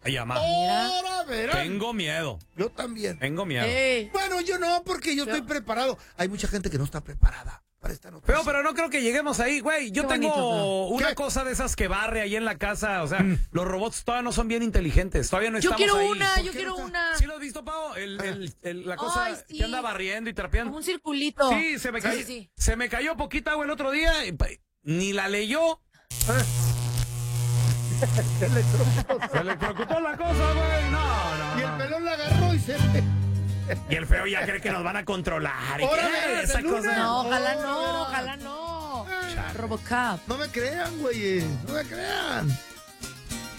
Llama. Ahora verán. Tengo miedo. Yo también. Tengo miedo. Bueno, yo no, porque yo estoy preparado. Hay mucha gente que no está preparada para esta noticia. Pero no creo que lleguemos ahí, güey. Yo Qué tengo bonito, una ¿Qué? cosa de esas que barre ahí en la casa. O sea, los robots todavía no son bien inteligentes. Todavía no Yo estamos quiero ahí. una, ¿Por yo qué quiero no está? una. ¿Sí lo has visto, Pau? La cosa Ay, sí. que anda barriendo y trapeando. Como un circulito. Sí, se me cayó. Sí. Se me cayó poquita agua el otro día. Ni la leyó. Se electrocutó la cosa, güey. No. Y el pelón la agarró y se... Y el feo ya cree que nos van a controlar. ¿Y Ahora qué? verás, Esa el lunes. cosa. No, ojalá Ahora no, verás. ojalá no. Robocop. No me crean, güey. No me crean.